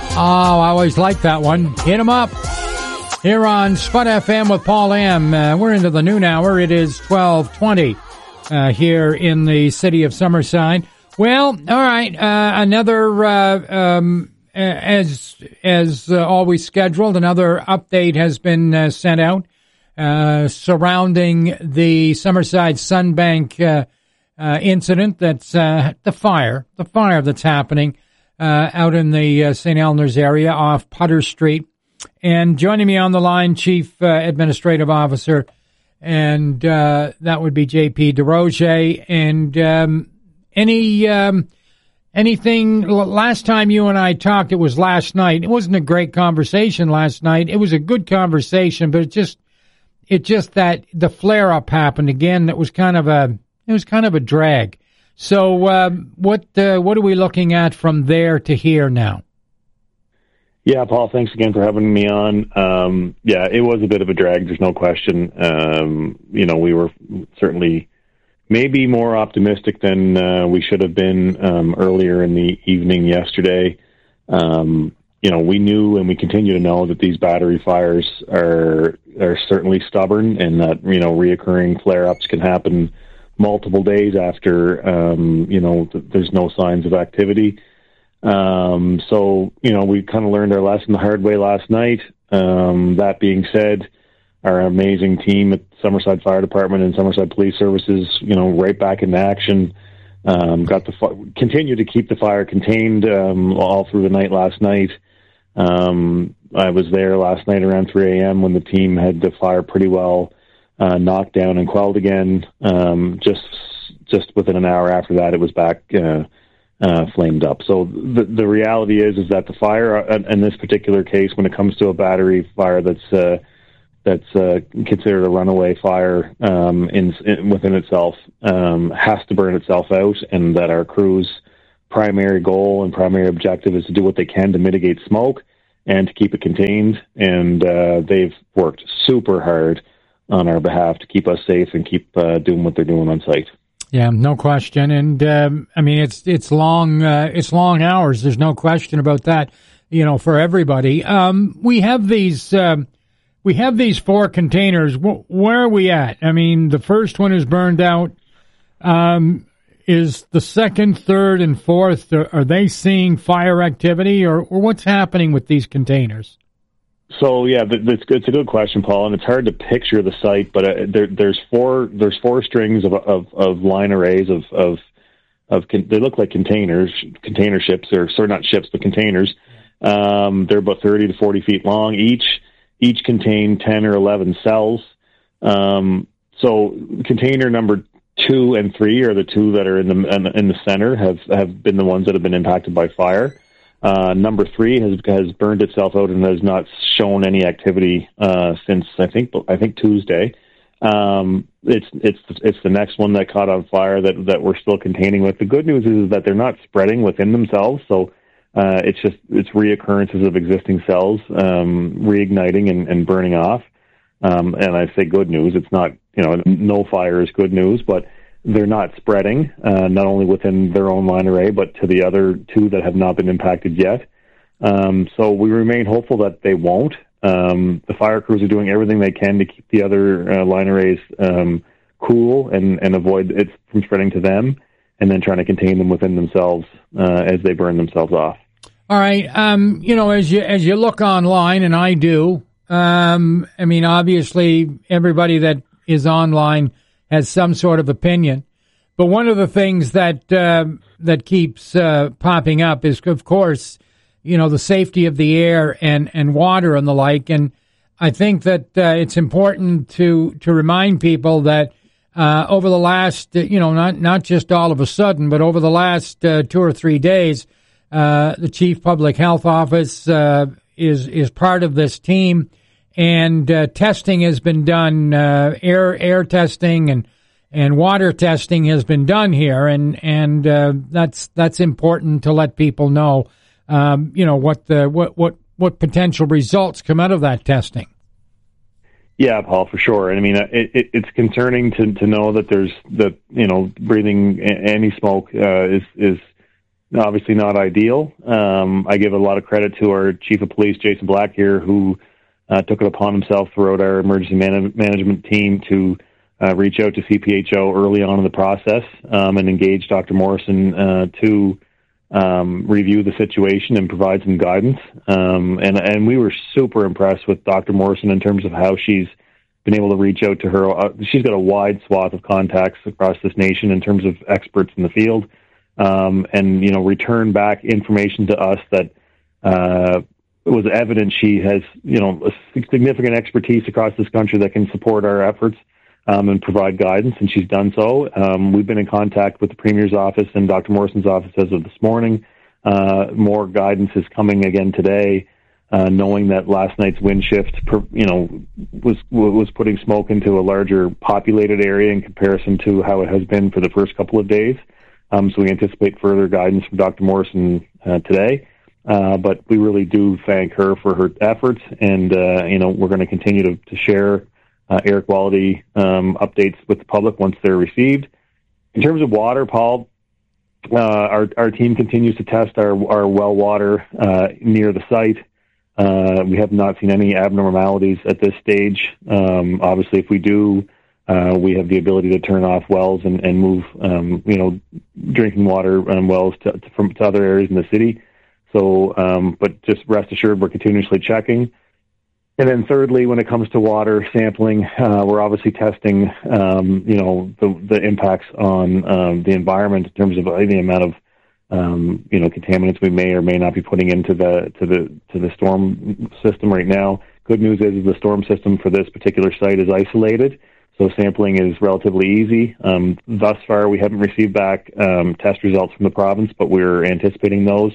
Oh, I always like that one. Hit 'em up. Here on Spud FM with Paul M. We're into the noon hour. It is 12:20 here in the city of Summerside. Well, all right. Another, as always scheduled, another update has been sent out surrounding the Summerside Sunbank incident. That's the fire that's happening out in the St. Helens area off Putter Street. And joining me on the line, Chief Administrative Officer, and that would be J.P. DesRoches. And anything, last time you and I talked, it was last night. It wasn't a great conversation last night. It was a good conversation, but it just that the flare-up happened again. That was kind of a drag. So what are we looking at from there to here now? Yeah, Paul, thanks again for having me on. Yeah, it was a bit of a drag, there's no question. We were certainly maybe more optimistic than we should have been earlier in the evening yesterday. We knew and we continue to know that these battery fires are certainly stubborn, and that, reoccurring flare-ups can happen multiple days after, there's no signs of activity. We kind of learned our lesson the hard way last night. That being said, our amazing team at Summerside Fire Department and Summerside Police Services, right back in action, continue to keep the fire contained, all through the night last night. I was there last night around 3 a.m. when the team had the fire pretty well, knocked down and quelled again. Just within an hour after that, it was back, flamed up. So the reality is that the fire, in this particular case, when it comes to a battery fire that's considered a runaway fire within itself, has to burn itself out, and that our crew's primary goal and primary objective is to do what they can to mitigate smoke and to keep it contained. And they've worked super hard on our behalf to keep us safe and keep doing what they're doing on site. Yeah, no question. And it's long hours. There's no question about that. For everybody. We have these 4 containers. Where are we at? I mean, the first one is burned out. Is the second, third, and fourth, are they seeing fire activity, or what's happening with these containers? So yeah, it's a good question, Paul, and it's hard to picture the site, but there's four strings of line arrays of they look like container ships, or sorry, not ships, but containers. They're about 30 to 40 feet long. Each contain 10 or 11 cells. So container number 2 and 3 are the two that are in the center, have been the ones that have been impacted by fire. Number 3 has burned itself out and has not shown any activity since I think Tuesday. It's the next one that caught on fire that we're still containing with. The good news is that they're not spreading within themselves, so it's reoccurrences of existing cells reigniting and burning off. And I say good news. It's not, no fire is good news, but they're not spreading, not only within their own line array, but to the other 2 that have not been impacted yet. So we remain hopeful that they won't. The fire crews are doing everything they can to keep the other line arrays cool and avoid it from spreading to them, and then trying to contain them within themselves as they burn themselves off. All right. As you look online, and I do, obviously everybody that is online has some sort of opinion. But one of the things that keeps popping up is, of course, the safety of the air and water and the like. And I think that it's important to remind people that over the last, not just all of a sudden, but over the last 2 or 3 days, the Chief Public Health Office is part of this team. And testing has been done, air testing and water testing has been done here, and that's important to let people know, what potential results come out of that testing. Yeah, Paul, for sure. And I mean, it's concerning to know that there's breathing any smoke is obviously not ideal. I give a lot of credit to our Chief of Police, Jason Black here, who took it upon himself throughout our emergency management team to reach out to CPHO early on in the process and engage Dr. Morrison to review the situation and provide some guidance. And we were super impressed with Dr. Morrison in terms of how she's been able to reach out to her. She's got a wide swath of contacts across this nation in terms of experts in the field, and, you know, return back information to us that was evident she has, you know, a significant expertise across this country that can support our efforts and provide guidance, and she's done so. We've been in contact with the Premier's office and Dr. Morrison's office as of this morning. More guidance is coming again today, knowing that last night's wind shift, you know, was putting smoke into a larger populated area in comparison to how it has been for the first couple of days. So we anticipate further guidance from Dr. Morrison today. But we really do thank her for her efforts, and, you know, we're going to continue to share air quality updates with the public once they're received. In terms of water, Paul, our team continues to test our well water near the site. We have not seen any abnormalities at this stage. Obviously, if we do, we have the ability to turn off wells and move, you know, drinking water wells to other areas in the city. So, but just rest assured, we're continuously checking. And then thirdly, when it comes to water sampling, we're obviously testing, you know, the impacts on the environment in terms of the amount of, you know, contaminants we may or may not be putting into the storm system right now. Good news is the storm system for this particular site is isolated, so sampling is relatively easy. Thus far, we haven't received back test results from the province, but we're anticipating those.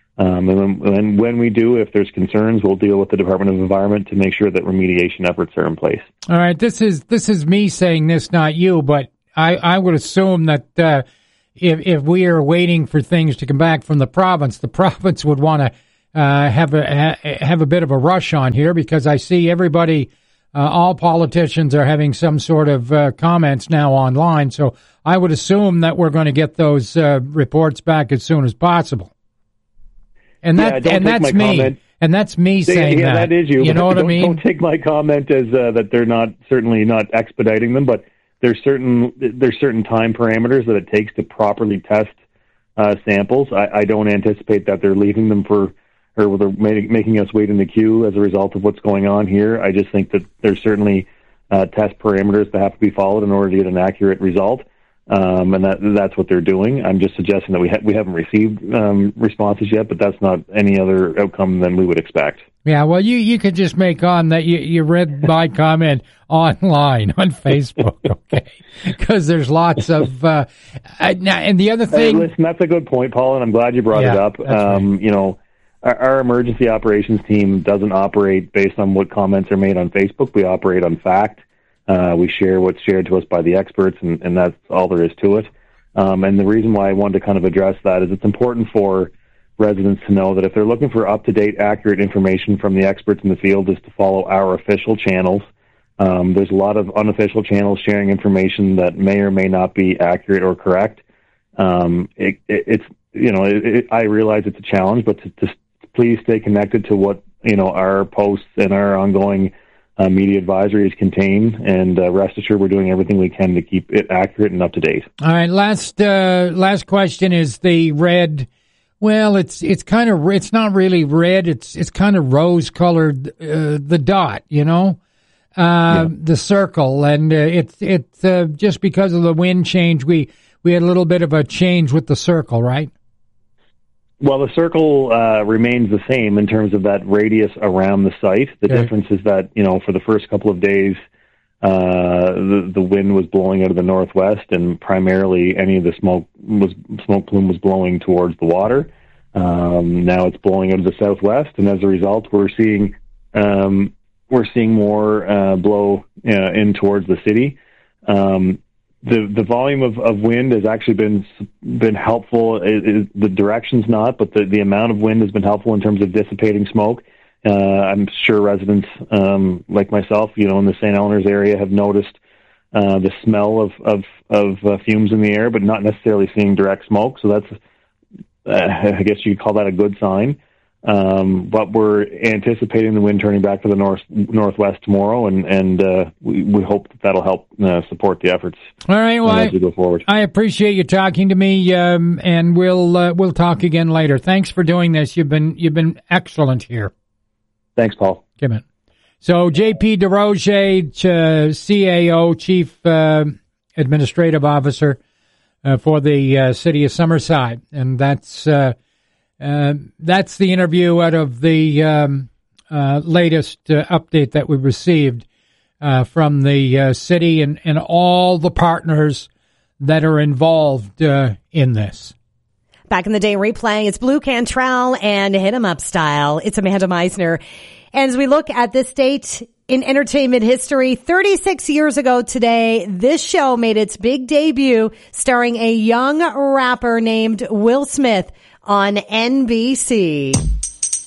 And when we do, if there's concerns, we'll deal with the Department of Environment to make sure that remediation efforts are in place. All right, this is me saying this, not you, but I would assume that if we are waiting for things to come back from the province would want to have a bit of a rush on here, because I see everybody, all politicians are having some sort of comments now online. So I would assume that we're going to get those reports back as soon as possible. And that's me. Comment. And that's me saying that. That is you. You know what I mean? Don't take my comment as that they're certainly not expediting them, but there's certain time parameters that it takes to properly test samples. I don't anticipate that they're leaving them or they're making us wait in the queue as a result of what's going on here. I just think that there's certainly test parameters that have to be followed in order to get an accurate result. And that's what they're doing. I'm just suggesting that we haven't received responses yet, but that's not any other outcome than we would expect. Yeah, well, you could just make on that you read my comment online on Facebook, okay? Because there's lots of and the other thing. Listen, that's a good point, Paul, and I'm glad you brought it up. Right. You know, our emergency operations team doesn't operate based on what comments are made on Facebook. We operate on fact. We share what's shared to us by the experts, and that's all there is to it. And the reason why I wanted to kind of address that is it's important for residents to know that if they're looking for up-to-date, accurate information from the experts in the field, is to follow our official channels. There's a lot of unofficial channels sharing information that may or may not be accurate or correct. It's you know, I realize it's a challenge, but to please stay connected to what, you know, our posts and our ongoing media advisories contain, and rest assured we're doing everything we can to keep it accurate and up to date. All right, last question is the red. Well, it's kind of, it's not really red. It's kind of rose colored. The dot, you know, the circle, and it's just because of the wind change. We had a little bit of a change with the circle, right? Well, the circle remains the same in terms of that radius around the site. The difference is that, you know, for the first couple of days, the wind was blowing out of the northwest, and primarily any of the smoke plume was blowing towards the water. Now it's blowing out of the southwest, and as a result, we're seeing more blow in towards the city. The volume of wind has actually been helpful. The direction's not, but the amount of wind has been helpful in terms of dissipating smoke. I'm sure residents like myself, you know, in the St. Eleanor's area have noticed the smell of fumes in the air, but not necessarily seeing direct smoke. So I guess you could call that a good sign. But we're anticipating the wind turning back to the northwest tomorrow, and we hope that'll help support the efforts. All right, well, as we go forward. I appreciate you talking to me, and we'll talk again later. Thanks for doing this. You've been excellent here. Thanks, Paul. Come in. So JP DesRoches, CAO, Chief Administrative Officer for the City of Summerside, and that's the interview out of the latest update that we received from the city and all the partners that are involved in this. Back in the day, replaying, it's Blue Cantrell and Hit 'em Up Style. It's Amanda Meisner. And as we look at this date in entertainment history, 36 years ago today, this show made its big debut starring a young rapper named Will Smith on NBC.